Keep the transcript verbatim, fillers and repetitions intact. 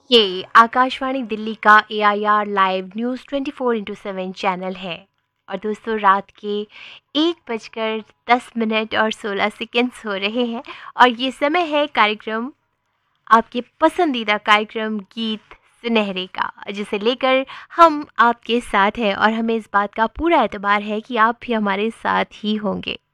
ये आकाशवाणी दिल्ली का ए I R live news twenty four into seven channel है। और दोस्तों, रात के एक बजकर दस मिनट और सोलह सेकंड्स हो रहे हैं और ये समय है कार्यक्रम, आपके पसंदीदा कार्यक्रम गीत सुनहरे का, जिसे लेकर हम आपके साथ हैं और हमें इस बात का पूरा एतबार है कि आप भी हमारे साथ ही होंगे।